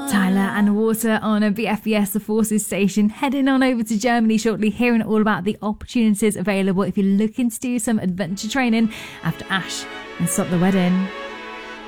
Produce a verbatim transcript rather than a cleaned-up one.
Tyler and Water on a B F B S, the Forces station. Heading on over to Germany shortly, hearing all about the opportunities available if you're looking to do some adventure training after Ash and Stop the Wedding.